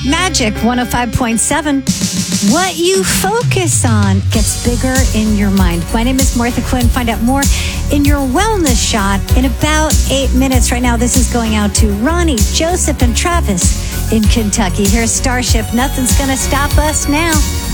Magic 105.7. What you focus on gets bigger in your mind. My name is Martha Quinn. Find out more in your wellness shot in about 8 minutes. Right now, this is going out to Ronnie, Joseph, and Travis in Kentucky. Here's Starship. Nothing's going to stop us now.